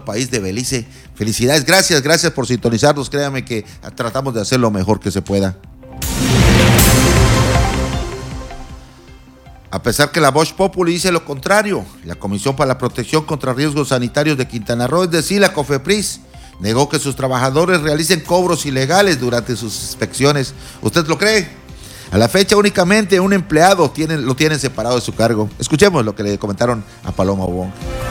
país de Belice. Felicidades, gracias por sintonizarnos. Créanme que tratamos de hacer lo mejor que se pueda. A pesar que la Vox Populi dice lo contrario, la Comisión para la Protección contra Riesgos Sanitarios de Quintana Roo, es decir, la COFEPRIS, negó que sus trabajadores realicen cobros ilegales durante sus inspecciones. ¿Usted lo cree? A la fecha únicamente un empleado lo tienen separado de su cargo. Escuchemos lo que le comentaron a Paloma Wong.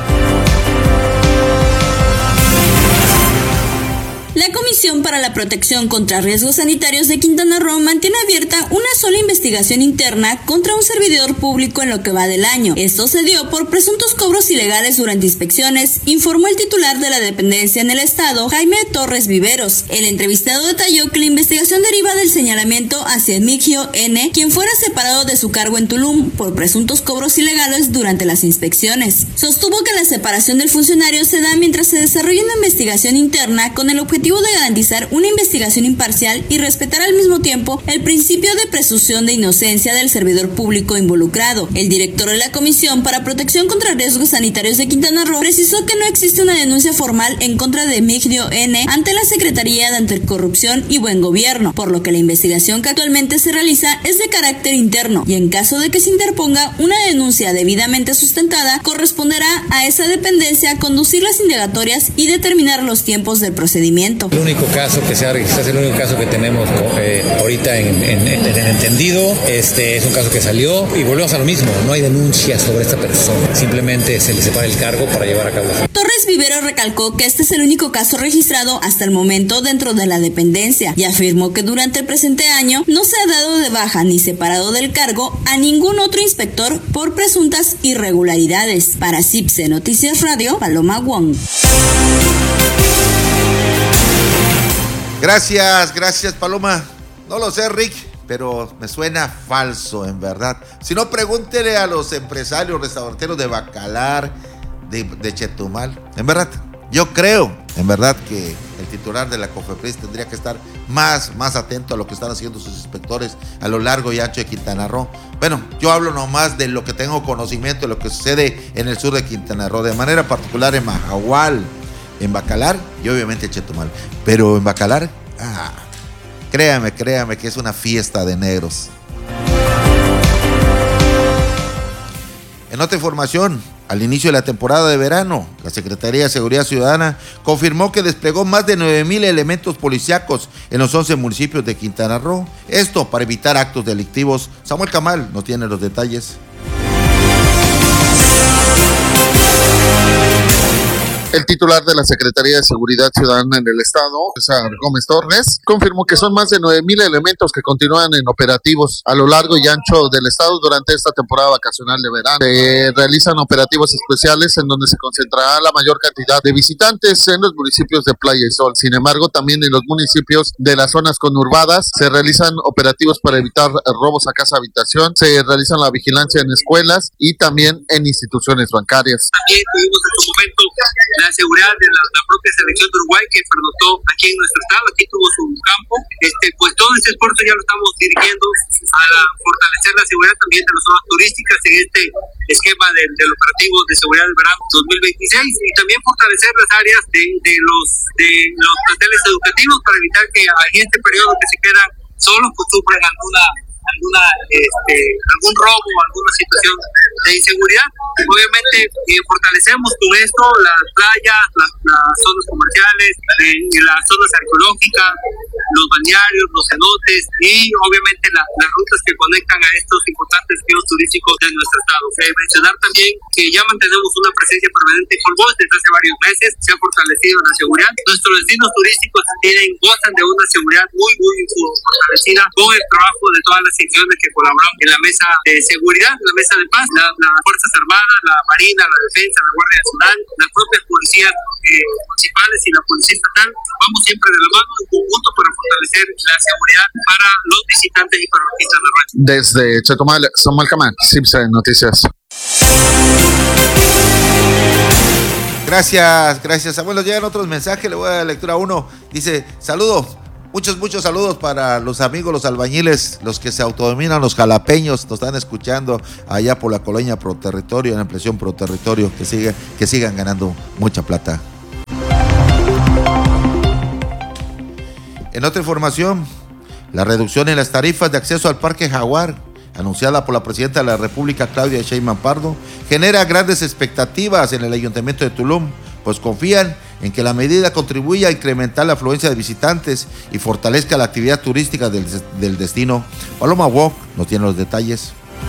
La Comisión para la Protección contra Riesgos Sanitarios de Quintana Roo mantiene abierta una sola investigación interna contra un servidor público en lo que va del año. Esto se dio por presuntos cobros ilegales durante inspecciones, informó el titular de la dependencia en el estado, Jaime Torres Viveros. El entrevistado detalló que la investigación deriva del señalamiento hacia Emigdio N., quien fuera separado de su cargo en Tulum por presuntos cobros ilegales durante las inspecciones. Sostuvo que la separación del funcionario se da mientras se desarrolla una investigación interna con el objetivo de garantizar una investigación imparcial y respetar al mismo tiempo el principio de presunción de inocencia del servidor público involucrado. El director de la Comisión para Protección contra Riesgos Sanitarios de Quintana Roo precisó que no existe una denuncia formal en contra de Emigdio N. ante la Secretaría de Anticorrupción y Buen Gobierno, por lo que la investigación que actualmente se realiza es de carácter interno y en caso de que se interponga una denuncia debidamente sustentada, corresponderá a esa dependencia conducir las indagatorias y determinar los tiempos del procedimiento. El único caso que se ha registrado es el único caso que tenemos ahorita en entendido. Es un caso que salió y volvemos a lo mismo. No hay denuncia sobre esta persona. Simplemente se le separa el cargo para llevar a cabo. Torres Vivero recalcó que este es el único caso registrado hasta el momento dentro de la dependencia y afirmó que durante el presente año no se ha dado de baja ni separado del cargo a ningún otro inspector por presuntas irregularidades. Para CIPSE Noticias Radio, Paloma Wong. Gracias Paloma. No lo sé, Rick, pero me suena falso, en verdad. Si no, pregúntele a los empresarios restauranteros de Bacalar, de Chetumal. En verdad, yo creo, en verdad, que el titular de la COFEPRIS tendría que estar más atento a lo que están haciendo sus inspectores a lo largo y ancho de Quintana Roo. Bueno, yo hablo nomás de lo que tengo conocimiento, de lo que sucede en el sur de Quintana Roo, de manera particular en Mahahual, en Bacalar y obviamente en Chetumal. Pero en Bacalar, créame que es una fiesta de negros. En otra información, al inicio de la temporada de verano, la Secretaría de Seguridad Ciudadana confirmó que desplegó más de 9,000 elementos policíacos en los 11 municipios de Quintana Roo. Esto para evitar actos delictivos. Samuel Camal nos tiene los detalles. El titular de la Secretaría de Seguridad Ciudadana en el Estado, César Gómez Torres, confirmó que son más de 9,000 elementos que continúan en operativos a lo largo y ancho del Estado durante esta temporada vacacional de verano. Se realizan operativos especiales en donde se concentrará la mayor cantidad de visitantes en los municipios de Playa y Sol. Sin embargo, también en los municipios de las zonas conurbadas se realizan operativos para evitar robos a casa habitación, se realizan la vigilancia en escuelas y también en instituciones bancarias. También tuvimos en su momento la seguridad de la propia selección de Uruguay que pernoctó aquí en nuestro estado, aquí tuvo su campo. Pues todo ese esfuerzo ya lo estamos dirigiendo a fortalecer la seguridad también de las zonas turísticas en este esquema del operativo de seguridad del verano 2026 y también fortalecer las áreas de los planteles educativos para evitar que en este periodo que se quedan solos pues sufran algún robo o alguna situación de inseguridad. Obviamente fortalecemos con esto las playas, las zonas comerciales, las zonas arqueológicas, los balnearios, los cenotes y obviamente las rutas que conectan a estos importantes guías turísticos de nuestro estado. Mencionar también que ya mantenemos una presencia permanente en Holbox desde hace varios meses, se ha fortalecido la seguridad. Nuestros destinos turísticos gozan de una seguridad muy fortalecida con el trabajo de todas las instituciones que colaboran en la mesa de seguridad, la mesa de paz, las Fuerzas Armadas, la Marina, la Defensa, la Guardia Nacional, las propias policías municipales y la Policía Estatal. Vamos siempre de la mano en conjunto para fortalecer la seguridad para los visitantes y para los Quintana Roo. Desde Chetumal, Samuel Camal, CIPSE Noticias. Gracias. Abuelo, llegan otros mensajes, le voy a dar lectura a uno. Dice, saludos. Muchos saludos para los amigos, los albañiles, los que se autodominan, los jalapeños, nos están escuchando allá por la colonia Pro Territorio, en la impresión Pro Territorio, que sigan ganando mucha plata. En otra información, la reducción en las tarifas de acceso al Parque Jaguar, anunciada por la presidenta de la República, Claudia Sheinbaum Pardo, genera grandes expectativas en el Ayuntamiento de Tulum, pues confían en que la medida contribuya a incrementar la afluencia de visitantes y fortalezca la actividad turística del destino. Paloma Wong nos tiene los detalles.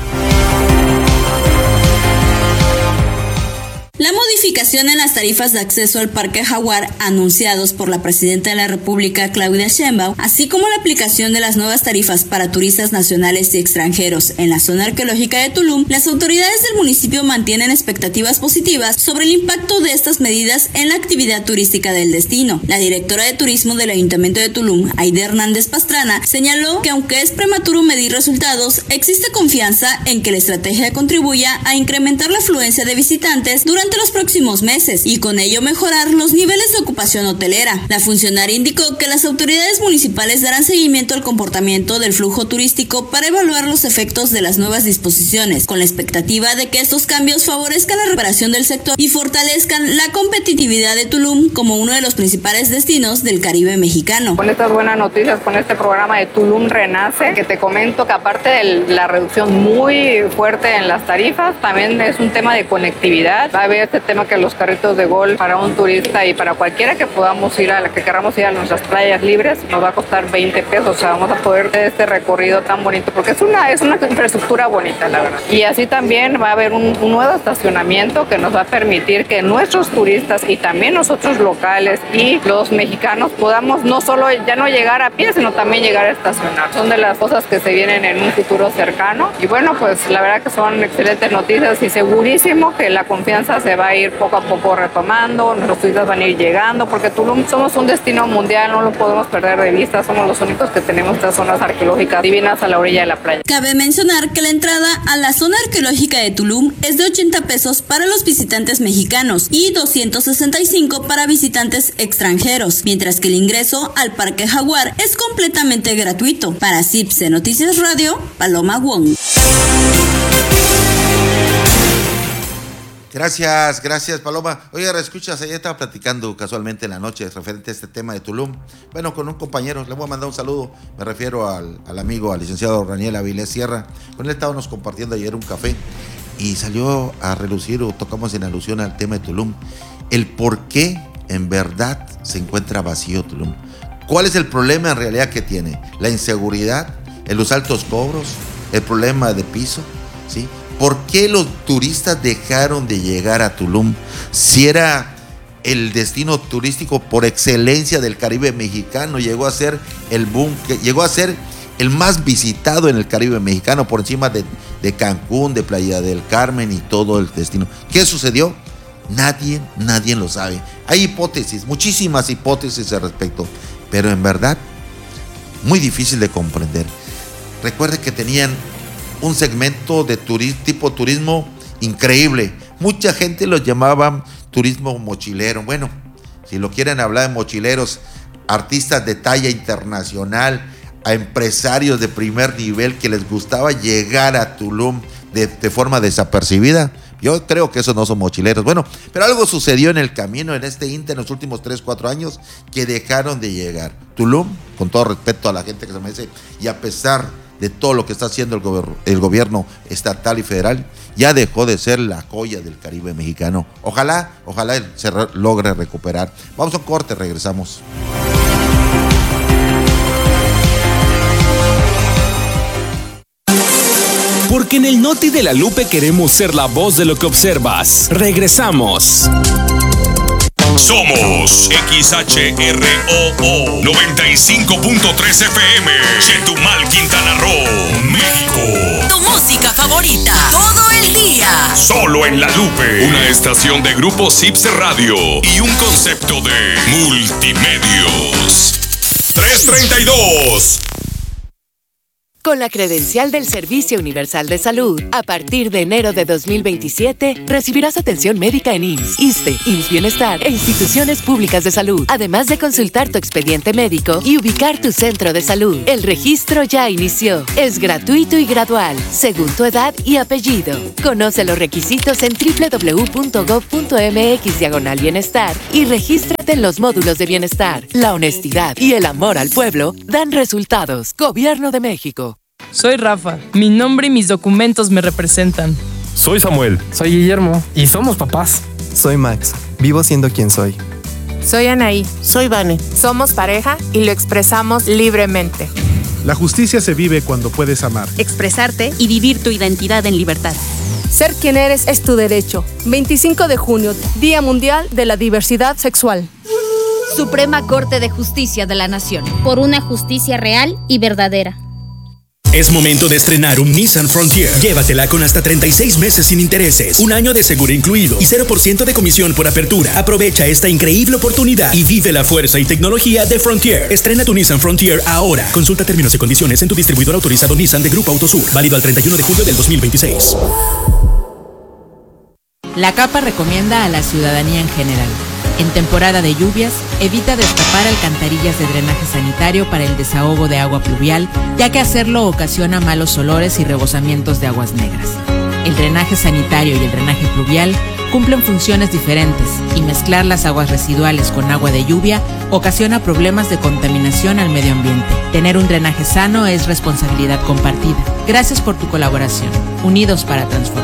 La modificación en las tarifas de acceso al Parque Jaguar anunciados por la presidenta de la República, Claudia Sheinbaum, así como la aplicación de las nuevas tarifas para turistas nacionales y extranjeros en la zona arqueológica de Tulum, las autoridades del municipio mantienen expectativas positivas sobre el impacto de estas medidas en la actividad turística del destino. La directora de turismo del Ayuntamiento de Tulum, Aide Hernández Pastrana, señaló que aunque es prematuro medir resultados, existe confianza en que la estrategia contribuya a incrementar la afluencia de visitantes durante los próximos meses y con ello mejorar los niveles de ocupación hotelera. La funcionaria indicó que las autoridades municipales darán seguimiento al comportamiento del flujo turístico para evaluar los efectos de las nuevas disposiciones, con la expectativa de que estos cambios favorezcan la recuperación del sector y fortalezcan la competitividad de Tulum como uno de los principales destinos del Caribe mexicano. Con estas buenas noticias, con este programa de Tulum Renace, que te comento que aparte de la reducción muy fuerte en las tarifas, también es un tema de conectividad. Va a haber este tema que los carritos de golf para un turista y para cualquiera que podamos ir que queramos ir a nuestras playas libres nos va a costar 20 pesos, o sea, vamos a poder hacer este recorrido tan bonito porque es una infraestructura bonita, la verdad. Y así también va a haber un nuevo estacionamiento que nos va a permitir que nuestros turistas y también nosotros locales y los mexicanos podamos no solo ya no llegar a pie, sino también llegar a estacionar. Son de las cosas que se vienen en un futuro cercano y bueno, pues la verdad que son excelentes noticias y segurísimo que la confianza se va a ir poco a poco retomando, los turistas van a ir llegando, porque Tulum somos un destino mundial, no lo podemos perder de vista, somos los únicos que tenemos estas zonas arqueológicas divinas a la orilla de la playa. Cabe mencionar que la entrada a la zona arqueológica de Tulum es de 80 pesos para los visitantes mexicanos y 265 para visitantes extranjeros, mientras que el ingreso al Parque Jaguar es completamente gratuito. Para CIPSE Noticias Radio, Paloma Wong. Gracias Paloma. Oiga, escuchas, ayer estaba platicando casualmente en la noche referente a este tema de Tulum. Bueno, con un compañero, le voy a mandar un saludo, me refiero al amigo, al licenciado Raniel Avilés Sierra. Con él estábamos compartiendo ayer un café y salió a relucir o tocamos en alusión al tema de Tulum. El por qué en verdad se encuentra vacío Tulum. ¿Cuál es el problema en realidad que tiene? La inseguridad, los altos cobros, el problema de piso, ¿sí? ¿Por qué los turistas dejaron de llegar a Tulum? Si era el destino turístico por excelencia del Caribe mexicano, llegó a ser el boom, llegó a ser el más visitado en el Caribe mexicano, por encima de Cancún, de Playa del Carmen y todo el destino. ¿Qué sucedió? Nadie lo sabe. Hay hipótesis, muchísimas hipótesis al respecto, pero en verdad, muy difícil de comprender. Recuerde que tenían un segmento de tipo turismo increíble. Mucha gente lo llamaba turismo mochilero. Bueno, si lo quieren hablar de mochileros, artistas de talla internacional, a empresarios de primer nivel que les gustaba llegar a Tulum de forma desapercibida, yo creo que esos no son mochileros. Bueno, pero algo sucedió en el camino, en este inter, en los últimos 3-4 años, que dejaron de llegar. Tulum, con todo respeto a la gente que se merece, y a pesar de todo lo que está haciendo el gobierno estatal y federal, ya dejó de ser la joya del Caribe mexicano. Ojalá se logre recuperar. Vamos a un corte, regresamos. Porque en el Noti de la Lupe queremos ser la voz de lo que observas. Regresamos. Somos XHROO 95.3 FM, Chetumal, Quintana Roo, México. Tu música favorita, todo el día. Solo en La Lupe, una estación de Grupo CIPSE Radio y un concepto de multimedios. 332. Con la credencial del Servicio Universal de Salud, a partir de enero de 2027, recibirás atención médica en IMSS, ISSSTE, IMSS Bienestar e instituciones públicas de salud, además de consultar tu expediente médico y ubicar tu centro de salud. El registro ya inició. Es gratuito y gradual, según tu edad y apellido. Conoce los requisitos en www.gov.mx/bienestar y regístrate en los módulos de bienestar. La honestidad y el amor al pueblo dan resultados. Gobierno de México. Soy Rafa. Mi nombre y mis documentos me representan. Soy Samuel. Soy Guillermo. Y somos papás. Soy Max. Vivo siendo quien soy. Soy Anaí. Soy Vane. Somos pareja y lo expresamos libremente. La justicia se vive cuando puedes amar, expresarte y vivir tu identidad en libertad. Ser quien eres es tu derecho. 25 de junio, Día Mundial de la Diversidad Sexual. Suprema Corte de Justicia de la Nación. Por una justicia real y verdadera. Es momento de estrenar un Nissan Frontier. Llévatela con hasta 36 meses sin intereses, un año de seguro incluido y 0% de comisión por apertura. Aprovecha esta increíble oportunidad y vive la fuerza y tecnología de Frontier. Estrena tu Nissan Frontier ahora. Consulta términos y condiciones en tu distribuidor autorizado Nissan de Grupo Autosur. Válido al 31 de julio del 2026. La CAPA recomienda a la ciudadanía en general: en temporada de lluvias, evita destapar alcantarillas de drenaje sanitario para el desahogo de agua pluvial, ya que hacerlo ocasiona malos olores y rebosamientos de aguas negras. El drenaje sanitario y el drenaje pluvial cumplen funciones diferentes y mezclar las aguas residuales con agua de lluvia ocasiona problemas de contaminación al medio ambiente. Tener un drenaje sano es responsabilidad compartida. Gracias por tu colaboración. Unidos para transformar.